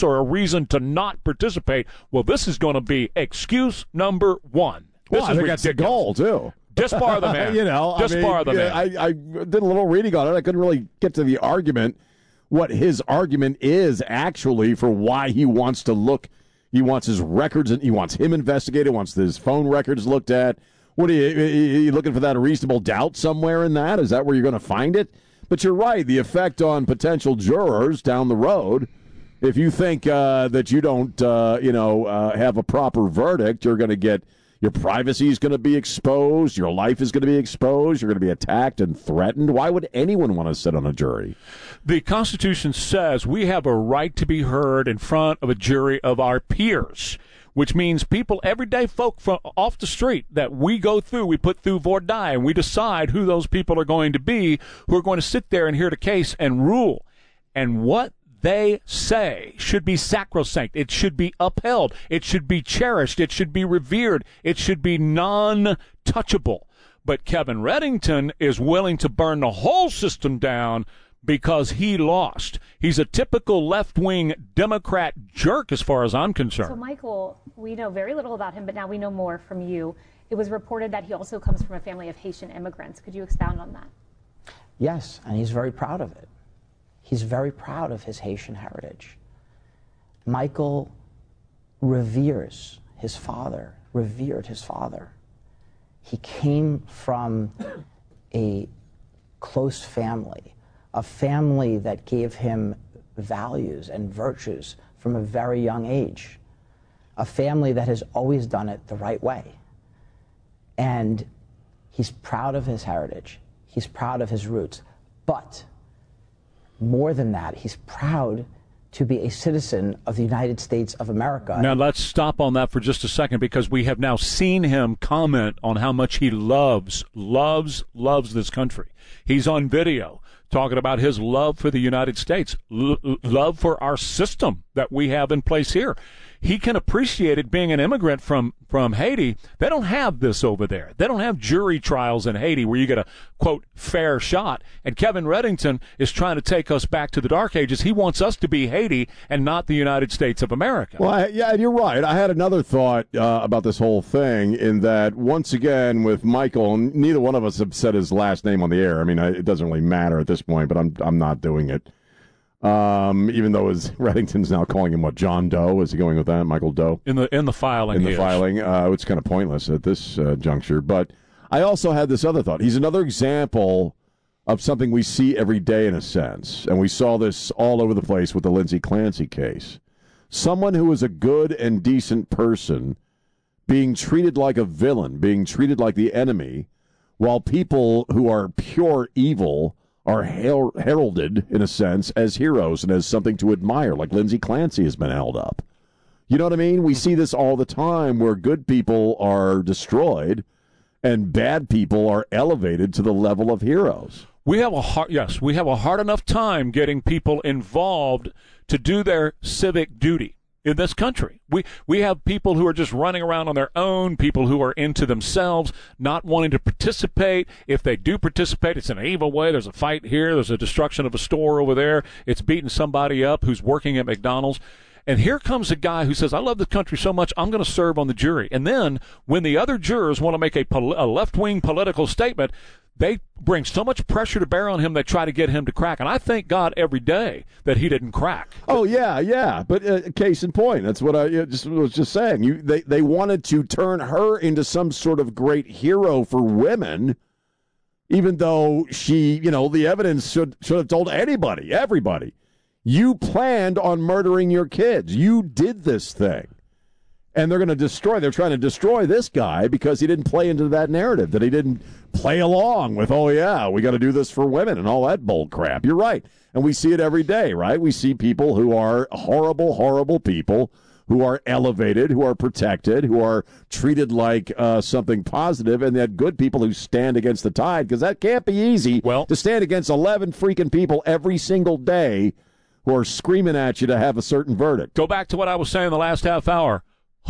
excuse or a reason to not participate. Well, this is going to be excuse number one. This I think that's the goal, too. Disbar the man. Disbar the man. I did a little reading on it. I couldn't really get to the argument, what his argument is actually for why he wants to look. He wants his records, and he wants him investigated, wants his phone records looked at. What are you looking for that reasonable doubt somewhere in that? Is that where you're going to find it? But you're right, the effect on potential jurors down the road, if you think that you don't, have a proper verdict, you're going to get, your privacy is going to be exposed, your life is going to be exposed, you're going to be attacked and threatened. Why would anyone want to sit on a jury? The Constitution says we have a right to be heard in front of a jury of our peers, which means people, everyday folk from off the street that we go through, we put through voir dire, and we decide who those people are going to be who are going to sit there and hear the case and rule. And what they say should be sacrosanct. It should be upheld. It should be cherished. It should be revered. It should be non-touchable. But Kevin Reddington is willing to burn the whole system down because he lost. He's a typical left-wing Democrat jerk as far as I'm concerned. So, Michael, we know very little about him, but now we know more from you. It was reported that he also comes from a family of Haitian immigrants. Could you expound on that? Yes, and he's very proud of it. He's very proud of his Haitian heritage. Michael revered his father. He came from a close family, a family that gave him values and virtues from a very young age, a family that has always done it the right way. And he's proud of his heritage. He's proud of his roots. But more than that, he's proud to be a citizen of the United States of America. Now, let's stop on that for just a second, because we have now seen him comment on how much he loves this country. He's on video talking about his love for the United States, love for our system that we have in place here. He can appreciate it being an immigrant from Haiti. They don't have this over there. They don't have jury trials in Haiti where you get a, quote, fair shot. And Kevin Reddington is trying to take us back to the dark ages. He wants us to be Haiti and not the United States of America. Well, yeah, you're right. I had another thought about this whole thing in that, once again, with Michael, and neither one of us have said his last name on the air. I mean, it doesn't really matter at this point, but I'm not doing it. Even though Reddington's now calling him, what, John Doe? Is he going with that, Michael Doe? In the filing. It's kind of pointless at this juncture. But I also had this other thought. He's another example of something we see every day in a sense, and we saw this all over the place with the Lindsey Clancy case. Someone who is a good and decent person being treated like a villain, being treated like the enemy, while people who are pure evil are heralded, in a sense, as heroes and as something to admire, like Lindsey Clancy has been held up. You know what I mean? We see this all the time where good people are destroyed and bad people are elevated to the level of heroes. We have a hard enough time getting people involved to do their civic duty in this country. We have people who are just running around on their own, people who are into themselves, not wanting to participate. If they do participate, it's in an evil way. There's a fight here. There's a destruction of a store over there. It's beating somebody up who's working at McDonald's. And here comes a guy who says, I love the country so much, I'm going to serve on the jury. And then when the other jurors want to make a left-wing political statement, they bring so much pressure to bear on him, they try to get him to crack. And I thank God every day that he didn't crack. Oh, yeah. But case in point, that's what I was just saying. They wanted to turn her into some sort of great hero for women, even though she, the evidence should have told everybody. You planned on murdering your kids. You did this thing. And they're trying to destroy this guy because he didn't play into that narrative, that he didn't play along with, oh, yeah, we got to do this for women and all that bull crap. You're right. And we see it every day, right? We see people who are horrible, horrible people, who are elevated, who are protected, who are treated like something positive, and that good people who stand against the tide, because that can't be easy to stand against 11 freaking people every single day who are screaming at you to have a certain verdict. Go back to what I was saying the last half hour.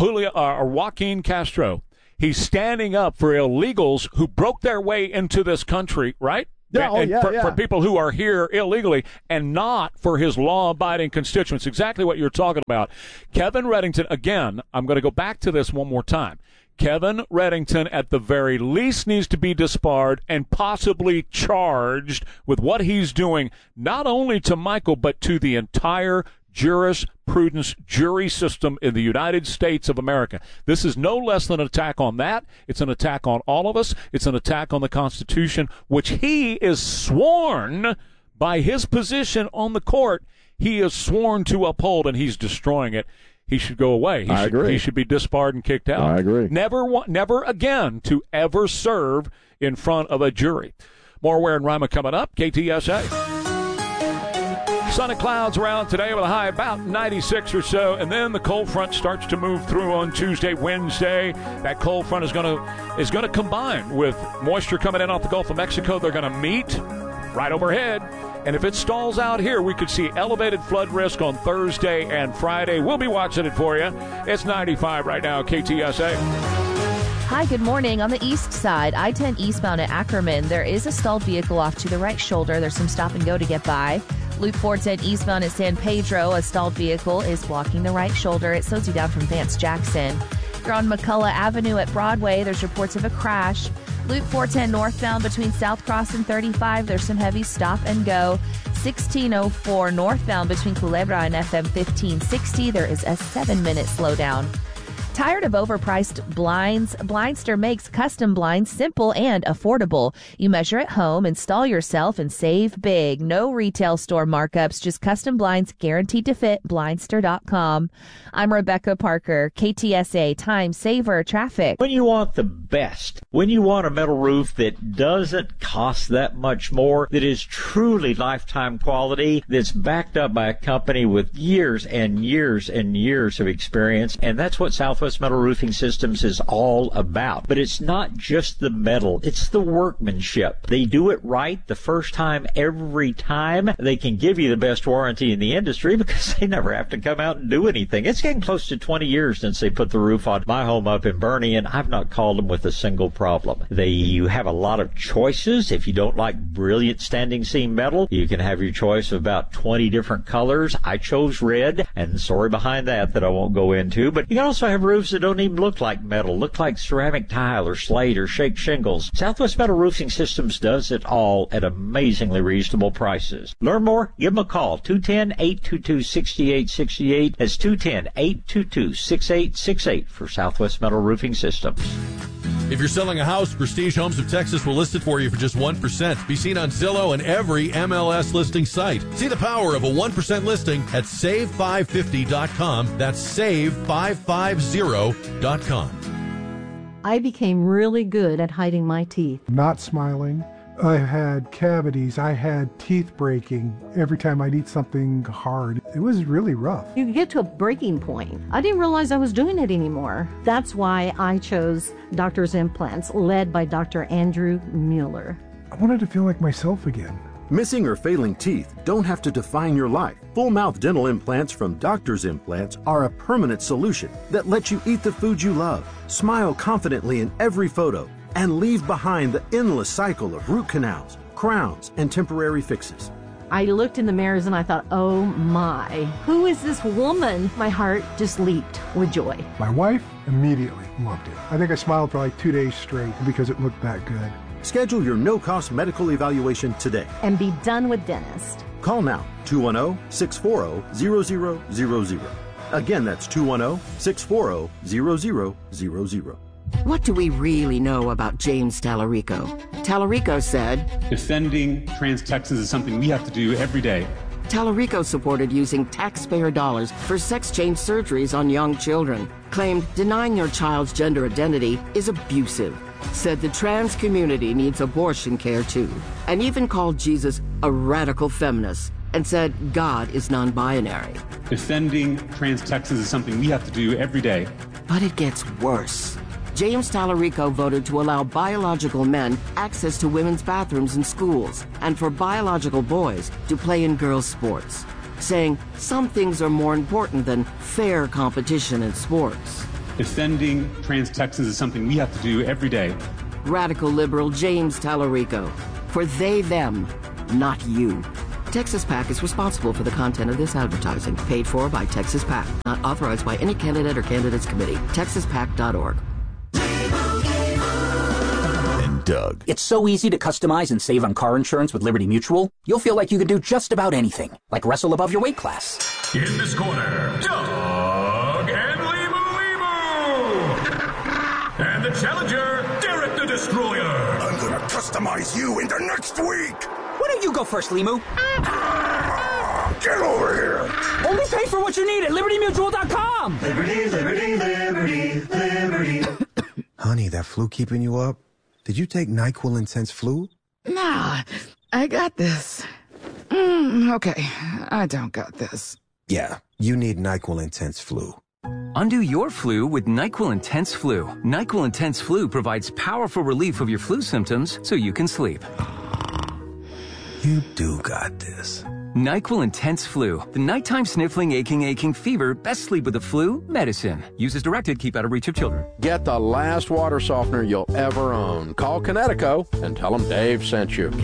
Joaquin Castro, he's standing up for illegals who broke their way into this country, right? For people who are here illegally and not for his law-abiding constituents. Exactly what you're talking about. Kevin Reddington, again, I'm going to go back to this one more time. Kevin Reddington, at the very least, needs to be disbarred and possibly charged with what he's doing, not only to Michael, but to the entire jurisprudence jury system in the United States of America. This is no less than an attack on that. It's an attack on all of us. It's an attack on the Constitution, which he is sworn by his position on the court. He is sworn to uphold, and he's destroying it. He should go away. I agree. He should be disbarred and kicked out. I agree. Never again to ever serve in front of a jury. More Ware and Rima coming up. KTSA. Sunny clouds around today with a high about 96 or so, and then the cold front starts to move through on Tuesday, Wednesday. That cold front is going to combine with moisture coming in off the Gulf of Mexico. They're going to meet right overhead, and if it stalls out here, we could see elevated flood risk on Thursday and Friday. We'll be watching it for you. It's 95 right now, KTSA. Hi, good morning. On the east side, I-10 eastbound at Ackerman, there is a stalled vehicle off to the right shoulder. There's some stop and go to get by. Loop 410 eastbound at San Pedro, a stalled vehicle is blocking the right shoulder. It slows you down from Vance Jackson. You're on McCullough Avenue at Broadway. There's reports of a crash. Loop 410 northbound between South Cross and 35. There's some heavy stop and go. 1604 northbound between Culebra and FM 1560. There is a 7-minute slowdown. Tired of overpriced blinds? Blindster makes custom blinds simple and affordable. You measure at home, install yourself, and save big. No retail store markups, just custom blinds guaranteed to fit. Blindster.com. I'm Rebecca Parker, KTSA Time Saver Traffic. When you want the best, when you want a metal roof that doesn't cost that much more, that is truly lifetime quality, that's backed up by a company with years and years and years of experience, and that's what Southwest Metal Roofing Systems is all about. But it's not just the metal, it's the workmanship. They do it right the first time, every time. They can give you the best warranty in the industry because they never have to come out and do anything. It's getting close to 20 years since they put the roof on my home up in Bernie, and I've not called them with a single problem. You have a lot of choices. If you don't like brilliant standing seam metal, you can have your choice of about 20 different colors. I chose red, and the story behind that I won't go into. But you can also have roofs that don't even look like metal, look like ceramic tile or slate or shake shingles. Southwest Metal Roofing Systems does it all at amazingly reasonable prices. Learn more? Give them a call. 210-822-6868. That's 210-822-6868 for Southwest Metal Roofing Systems. If you're selling a house, Prestige Homes of Texas will list it for you for just 1%. Be seen on Zillow and every MLS listing site. See the power of a 1% listing at save550.com. That's save550.com. I became really good at hiding my teeth. Not smiling. I had cavities. I had teeth breaking every time I'd eat something hard. It was really rough. You get to a breaking point. I didn't realize I was doing it anymore. That's why I chose Doctor's Implants, led by Dr. Andrew Mueller. I wanted to feel like myself again. Missing or failing teeth don't have to define your life. Full mouth dental implants from Doctor's Implants are a permanent solution that lets you eat the food you love, smile confidently in every photo, and leave behind the endless cycle of root canals, crowns, and temporary fixes. I looked in the mirrors and I thought, oh my, who is this woman? My heart just leaped with joy. My wife immediately loved it. I think I smiled for like 2 days straight because it looked that good. Schedule your no-cost medical evaluation today. And be done with dentist. Call now, 210-640-0000. Again, that's 210-640-0000. What do we really know about James Tallarico? Tallarico said, defending trans Texans is something we have to do every day. Tallarico supported using taxpayer dollars for sex change surgeries on young children, claimed denying your child's gender identity is abusive, said the trans community needs abortion care too, and even called Jesus a radical feminist, and said God is non-binary. Defending trans Texans is something we have to do every day. But it gets worse. James Tallarico voted to allow biological men access to women's bathrooms in schools and for biological boys to play in girls' sports, saying some things are more important than fair competition in sports. Defending trans Texans is something we have to do every day. Radical liberal James Tallarico. for they, them, not you. Texas PAC is responsible for the content of this advertising. Paid for by Texas PAC. Not authorized by any candidate or candidates committee. TexasPAC.org. And Doug. It's so easy to customize and save on car insurance with Liberty Mutual. You'll feel like you could do just about anything, like wrestle above your weight class. In this corner, Doug and Limu. And the challenger, Derek the Destroyer. I'm gonna customize you into next week. Why don't you go first, Limu? Get over here. Only pay for what you need at LibertyMutual.com. Liberty, liberty, liberty, liberty. Honey, that flu keeping you up? Did you take NyQuil Intense Flu? Nah, I got this. Okay, I don't got this. Yeah, you need NyQuil Intense Flu. Undo your flu with NyQuil Intense Flu. NyQuil Intense Flu provides powerful relief of your flu symptoms so you can sleep. You do got this. NyQuil Intense Flu. The nighttime sniffling, aching fever. Best sleep with the flu medicine. Use as directed. Keep out of reach of children. Get the last water softener you'll ever own. Call Kinetico and tell them Dave sent you.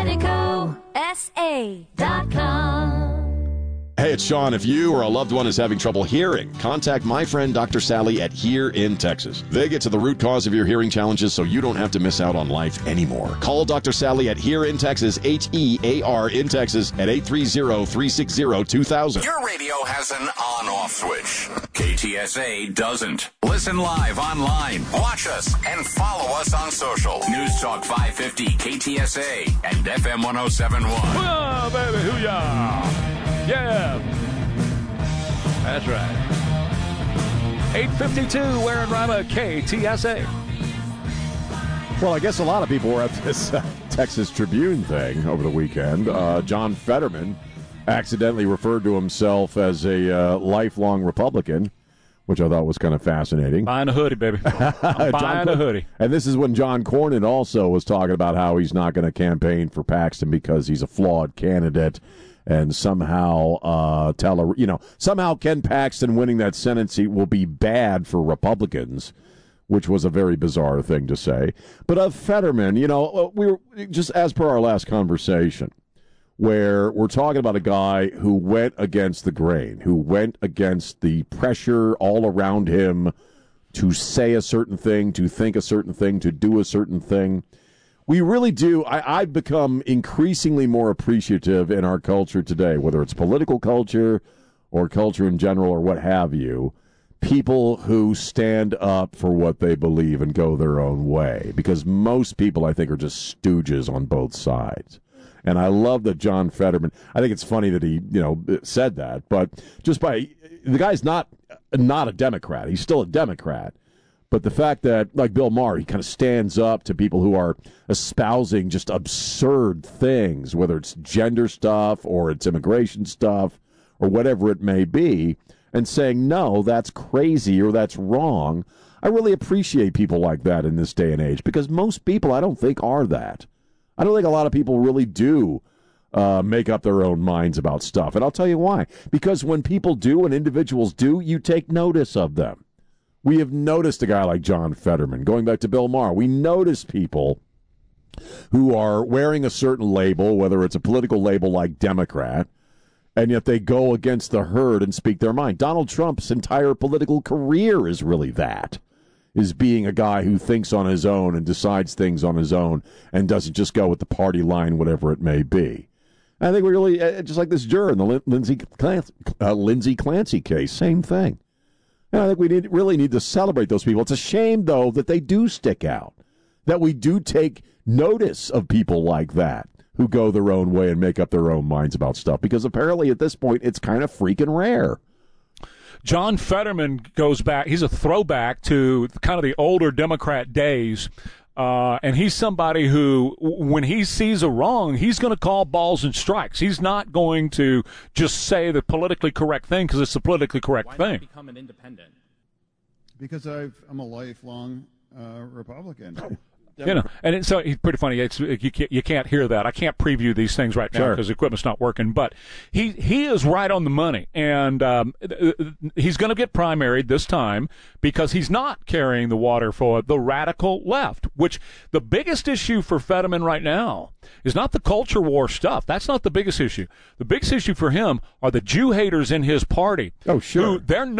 KineticoSA.com. Hey, it's Sean. If you or a loved one is having trouble hearing, contact my friend Dr. Sally at Hear in Texas. They get to the root cause of your hearing challenges so you don't have to miss out on life anymore. Call Dr. Sally at Hear in Texas, HEAR in Texas at 830-360-2000. Your radio has an on-off switch. KTSA doesn't. Listen live online. Watch us and follow us on social. News Talk 550 KTSA and FM 1071. Oh, baby, hoo-yah. Yeah. That's right. 852, Warren Rama, KTSA. Well, I guess a lot of people were at this Texas Tribune thing over the weekend. John Fetterman accidentally referred to himself as a lifelong Republican, which I thought was kind of fascinating. Buying a hoodie, baby. I'm buying a hoodie. And this is when John Cornyn also was talking about how he's not going to campaign for Paxton because he's a flawed candidate. And somehow somehow Ken Paxton winning that Senate seat will be bad for Republicans, which was a very bizarre thing to say. But of Fetterman, we were just as per our last conversation, where we're talking about a guy who went against the grain, who went against the pressure all around him to say a certain thing, to think a certain thing, to do a certain thing. We really do. I've become increasingly more appreciative in our culture today, whether it's political culture or culture in general or what have you, people who stand up for what they believe and go their own way. Because most people, I think, are just stooges on both sides. And I love that John Fetterman, I think it's funny that he, said that, but the guy's not a Democrat. He's still a Democrat. But the fact that, like Bill Maher, he kind of stands up to people who are espousing just absurd things, whether it's gender stuff or it's immigration stuff or whatever it may be, and saying, no, that's crazy or that's wrong. I really appreciate people like that in this day and age because most people, I don't think, are that. I don't think a lot of people really do make up their own minds about stuff. And I'll tell you why. Because when people do, when individuals do, you take notice of them. We have noticed a guy like John Fetterman, going back to Bill Maher. We notice people who are wearing a certain label, whether it's a political label like Democrat, and yet they go against the herd and speak their mind. Donald Trump's entire political career is really that, is being a guy who thinks on his own and decides things on his own and doesn't just go with the party line, whatever it may be. And I think we really, just like this juror in the Lindsey Clancy case, same thing. And I think we really need to celebrate those people. It's a shame, though, that they do stick out, that we do take notice of people like that who go their own way and make up their own minds about stuff, because apparently at this point it's kind of freaking rare. John Fetterman goes back. He's a throwback to kind of the older Democrat days. And he's somebody who, when he sees a wrong, he's going to call balls and strikes. He's not going to just say the politically correct thing because it's the politically correct thing. Why not become an independent? Because I'm a lifelong Republican. You know, and so he's pretty funny. You can't hear that. I can't preview these things right now because the equipment's not working. But he is right on the money, and he's going to get primaried this time because he's not carrying the water for the radical left. Which the biggest issue for Fetterman right now is not the culture war stuff. That's not the biggest issue. The biggest issue for him are the Jew haters in his party. Oh, sure. They're